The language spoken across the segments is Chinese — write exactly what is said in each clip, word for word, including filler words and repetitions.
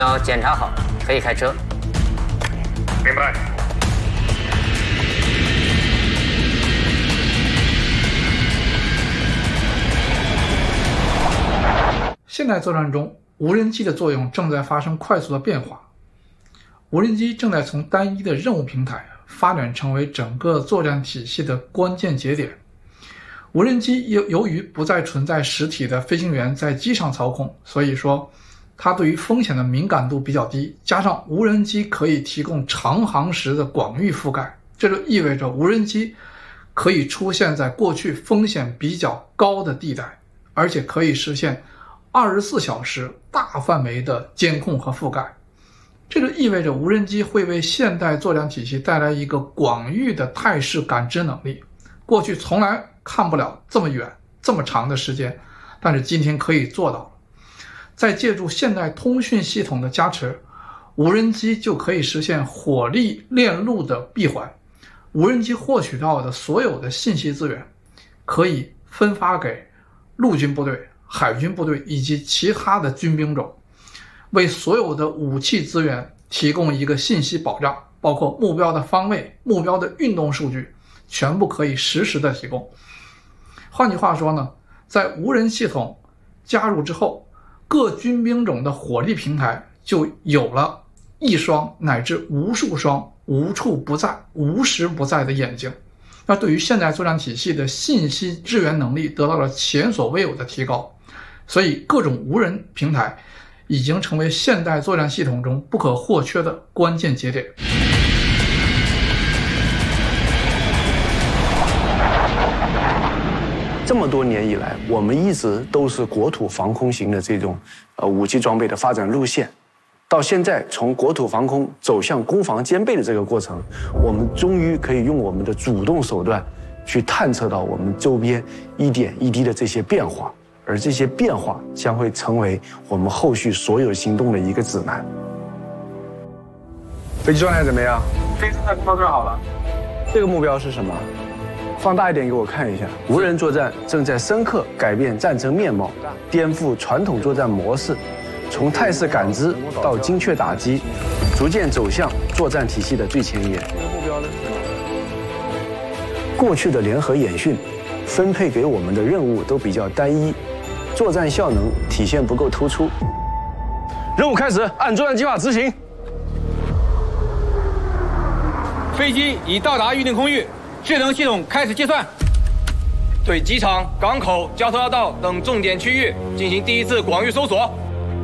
要检查好，可以开车。 明白。 现代作战中，无人机的作用正在发生快速的变化。无人机正在从单一的任务平台发展成为整个作战体系的关键节点。无人机由由于不再存在实体的飞行员在机上操控，所以说它对于风险的敏感度比较低，加上无人机可以提供长航时的广域覆盖，这就意味着无人机可以出现在过去风险比较高的地带，而且可以实现二十四小时大范围的监控和覆盖。这就意味着无人机会为现代作战体系带来一个广域的态势感知能力，过去从来看不了这么远这么长的时间，但是今天可以做到了。再借助现代通讯系统的加持，无人机就可以实现火力链路的闭环。无人机获取到的所有的信息资源可以分发给陆军部队、海军部队以及其他的军兵种，为所有的武器资源提供一个信息保障，包括目标的方位、目标的运动数据，全部可以实时的提供。换句话说呢，在无人系统加入之后，各军兵种的火力平台就有了一双乃至无数双无处不在、无时不在的眼睛。那对于现代作战体系的信息支援能力得到了前所未有的提高，所以各种无人平台已经成为现代作战系统中不可或缺的关键节点。 这么多年以来，我们一直都是国土防空型的这种呃武器装备的发展路线。到现在，从国土防空走向攻防兼备的这个过程，我们终于可以用我们的主动手段去探测到我们周边一点一滴的这些变化，而这些变化将会成为我们后续所有行动的一个指南。飞机状态怎么样？ 飞机状态调整好了。 这个目标是什么？放大一点给我看一下。无人作战正在深刻改变战争面貌，颠覆传统作战模式，从态势感知到精确打击，逐渐走向作战体系的最前沿。过去的联合演训分配给我们的任务都比较单一，作战效能体现不够突出。任务开始，按作战计划执行。 飞机已到达预定空域，智能系统开始计算，对机场、港口、交通要道等重点区域进行第一次广域搜索。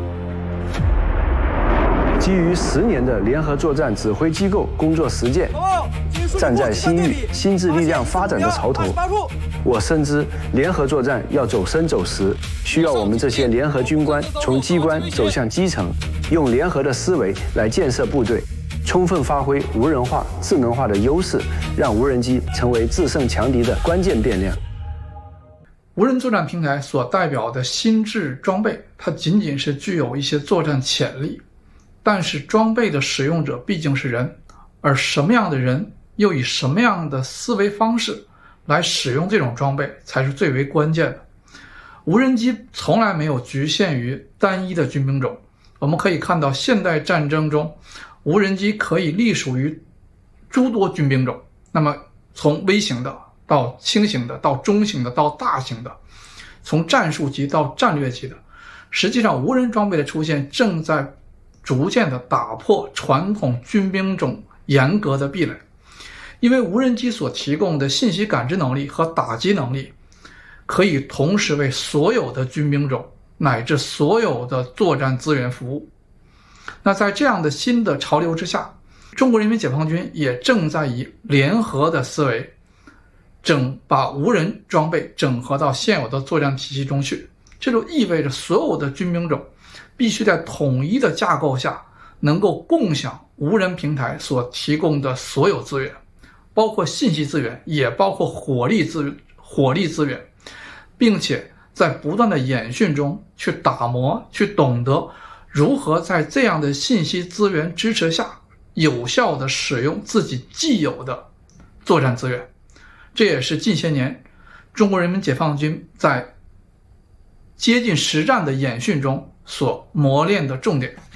基于十年的联合作战指挥机构工作实践，站在新域新智力量发展的潮头，我深知联合作战要走深走实，需要我们这些联合军官从机关走向基层，用联合的思维来建设部队，充分发挥无人化、智能化的优势，让无人机成为制胜强敌的关键变量。 无人作战平台所代表的新智装备，它仅仅是具有一些作战潜力，但是装备的使用者毕竟是人，而什么样的人又以什么样的思维方式来使用这种装备才是最为关键的。无人机从来没有局限于单一的军兵种，我们可以看到现代战争中，无人机可以隶属于诸多军兵种，那么从微型的到轻型的到中型的到大型的，从战术级到战略级的，实际上无人装备的出现正在逐渐的打破传统军兵种严格的壁垒。因为无人机所提供的信息感知能力和打击能力，可以同时为所有的军兵种乃至所有的作战资源服务。那在这样的新的潮流之下，中国人民解放军也正在以联合的思维整把无人装备整合到现有的作战体系中去。这就意味着所有的军兵种必须在统一的架构下能够共享无人平台所提供的所有资源，包括信息资源，也包括火力资源火力资源，并且在不断的演训中去打磨，去懂得如何在这样的信息资源支持下有效地使用自己既有的作战资源。这也是近些年中国人民解放军在接近实战的演训中所磨练的重点。